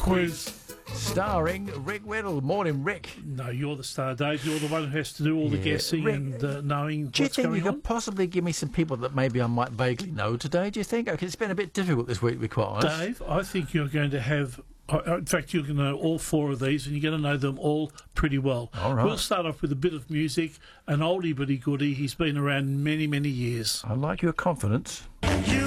quiz, starring Rick Whittle. Morning, Rick. No, you're the star, Dave. You're the one who has to do all the guessing Rick, and knowing do you what's think going you on. could possibly give me some people that maybe I might vaguely know today? Do you think? Okay, it's been a bit difficult this week, to be quite honest. Dave, I think you're going to have... In fact, you're going to know all four of these, and you're going to know them all pretty well. All right. We'll start off with a bit of music, an oldie but a goodie. He's been around many, many years. I like your confidence.